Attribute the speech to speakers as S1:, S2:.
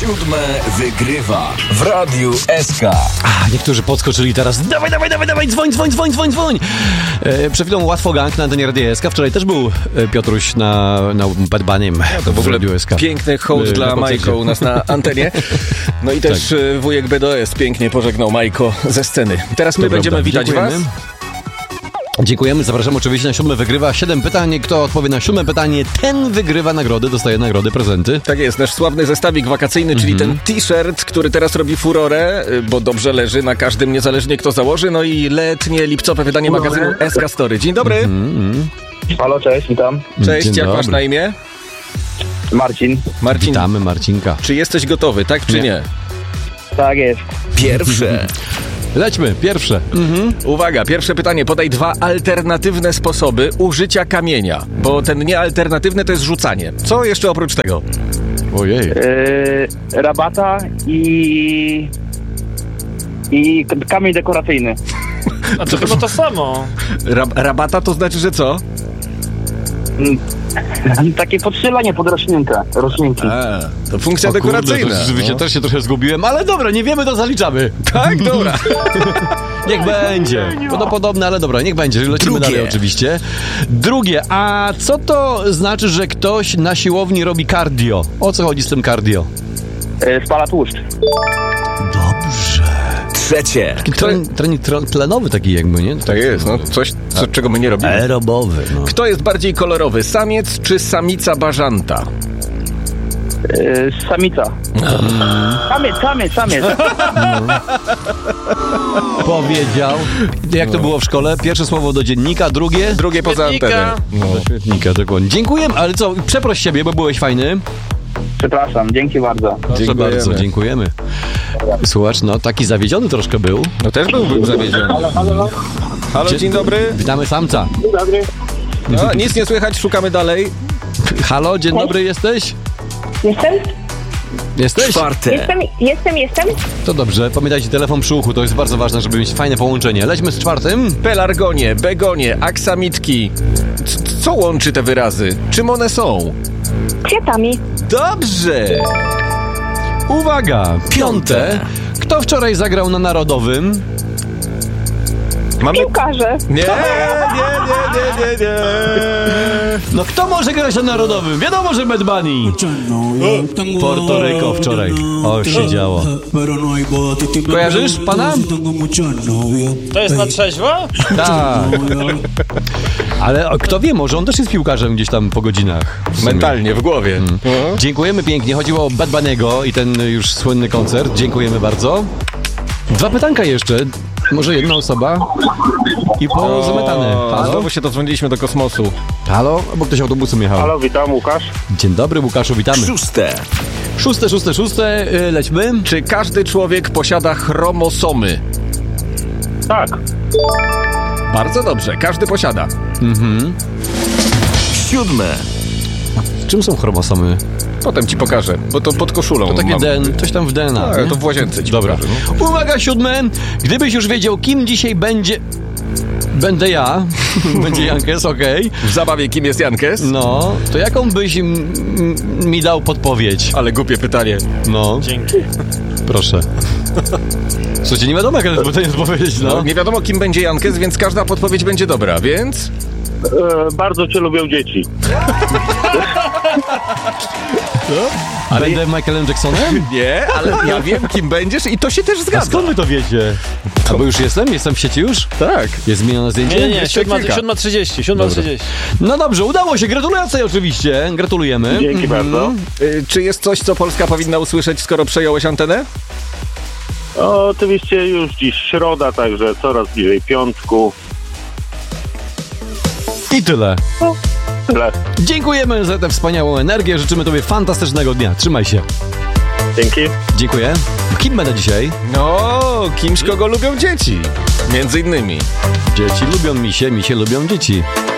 S1: Siódme wygrywa w Radiu SK.
S2: Niektórzy podskoczyli teraz. Dawaj, dzwoń. Przed chwilą Łatwo Gang na antenie Radia SK. Wczoraj też był Piotruś na Bad Bunniem.
S3: To w ogóle piękny hołd dla Majko u nas na antenie. No i też wujek BDS pięknie pożegnał Majko ze sceny. Teraz my będziemy witać was.
S2: Dziękujemy, zapraszam oczywiście na Siódme wygrywa. 7 pytań, kto odpowie na 7 pytanie, ten wygrywa nagrody, dostaje nagrody, prezenty.
S3: Tak jest, nasz sławny zestawik wakacyjny, czyli ten t-shirt, który teraz robi furorę, bo dobrze leży na każdym, niezależnie kto założy, no i letnie, lipcowe wydanie magazynu SK Story. Dzień dobry.
S4: Halo, cześć, witam.
S3: Cześć,
S2: Dzień
S3: jak
S2: dobry.
S3: masz na imię?
S4: Marcin.
S2: Witamy Marcinka.
S3: Czy jesteś gotowy, tak czy nie?
S4: Tak jest.
S1: Pierwsze.
S2: Lećmy, pierwsze.
S3: Uwaga, pierwsze pytanie. Podaj 2 alternatywne sposoby użycia kamienia, bo ten niealternatywny to jest rzucanie. Co jeszcze oprócz tego?
S2: Ojej.
S4: Rabata i kamień dekoracyjny.
S5: A to chyba to samo.
S3: Rabata to znaczy, że co?
S4: Takie podstrzelanie pod roślinki.
S3: To funkcja dekoracyjna.
S2: Rzeczywiście też się trochę zgubiłem, ale dobra, nie wiemy, to zaliczamy.
S3: Tak, dobra.
S2: Niech będzie. Podobne, ale dobra, niech będzie. Lecimy dalej oczywiście. Drugie, a co to znaczy, że ktoś na siłowni robi cardio? O co chodzi z tym cardio?
S4: Spala tłuszcz.
S2: Dobrze.
S1: Trzecie.
S2: Trening tlenowy taki jakby, nie?
S3: Tak jest, no coś, czego my nie robimy.
S2: Aerobowy, no.
S3: Kto jest bardziej kolorowy, samiec czy samica bażanta?
S4: Samica. Samiec.
S2: Powiedział. Jak to było w szkole? Pierwsze słowo do dziennika, drugie?
S3: Drugie poza anteną.
S2: Do świetnika, dokładnie. Dziękuję, ale co, przeproś siebie, bo byłeś fajny.
S4: Przepraszam, dzięki bardzo.
S2: Proszę bardzo, dziękujemy. Słuchacz, no taki zawiedziony troszkę był.
S3: No też byłbym zawiedziony. Halo, dzień dobry.
S2: Witamy samca.
S4: Dzień dobry.
S3: No, nic nie słychać, szukamy dalej.
S2: Halo, dzień dobry, jesteś?
S6: Jestem?
S1: Czwarte.
S6: Jestem.
S2: To dobrze, pamiętajcie, telefon przy uchu, to jest bardzo ważne, żeby mieć fajne połączenie. Lećmy z czwartym.
S3: Pelargonie, begonie, aksamitki. Co łączy te wyrazy? Czym one są?
S6: Kwiatami.
S3: Dobrze!
S2: Uwaga, piąte. Kto wczoraj zagrał na Narodowym?
S3: Mamy...
S6: Piłkarze.
S3: Nie.
S2: No kto może grać na Narodowym? Wiadomo, że Bad Bunny. Porto wczoraj. O, się działo. Kojarzysz pana?
S5: To jest na trzeźwo?
S2: Tak. Ale kto wie, może on też jest piłkarzem gdzieś tam po godzinach.
S3: Mentalnie, w głowie.
S2: Dziękujemy pięknie. Chodziło o Bad Bunny'ego i ten już słynny koncert. Dziękujemy bardzo. 2 pytanka jeszcze. Może jedna osoba i pozamiatane. Halo?
S3: Znowu się dodzwoniliśmy do kosmosu.
S2: Halo? Bo ktoś autobusem jechał.
S4: Halo, witam, Łukasz.
S2: Dzień dobry, Łukaszu, witamy. Szóste. Lećmy.
S3: Czy każdy człowiek posiada chromosomy?
S4: Tak.
S3: Bardzo dobrze, każdy posiada.
S1: Siódme.
S2: Czym są chromosomy?
S3: Potem ci pokażę, bo to pod koszulą
S2: To takie
S3: mam.
S2: coś tam w DNA.
S3: Tak,
S2: nie?
S3: to w łazience ci
S2: Dobra.
S3: pokażę. No.
S2: Uwaga, 7. Gdybyś już wiedział, kim dzisiaj będzie... Będę ja. Będzie Jankes, okej.
S3: W zabawie kim jest Jankes?
S2: No, to jaką byś mi dał podpowiedź?
S3: Ale głupie pytanie.
S2: No,
S5: Dzięki.
S2: proszę. Słuchajcie, nie wiadomo, jak to jest powiedzieć,
S3: No,
S2: no.
S3: nie wiadomo kim będzie Jankes, więc każda podpowiedź będzie dobra, więc...
S4: Bardzo cię lubią dzieci.
S2: Będę Michaelem Jacksonem?
S3: Nie, ale ja wiem kim będziesz i to się też
S2: A
S3: zgadza.
S2: skąd wy to wiecie? A bo już jestem? Jestem w sieci już?
S3: Tak.
S2: Jest zmienione zdjęcie?
S5: Nie,
S3: Jeszcze kilka.
S5: 7:30.
S2: No dobrze, udało się, gratulacje oczywiście, gratulujemy.
S4: Dzięki bardzo.
S3: Czy jest coś, co Polska powinna usłyszeć, skoro przejąłeś antenę?
S4: Oczywiście już dziś środa, także coraz bliżej piątku.
S2: I tyle.
S4: Tyle.
S2: Dziękujemy za tę wspaniałą energię, życzymy tobie fantastycznego dnia, trzymaj się.
S4: Dzięki.
S2: Dziękuję. Kim będę dzisiaj?
S3: No, kimś, kogo lubią dzieci. Między innymi.
S2: Dzieci lubią misie lubią dzieci.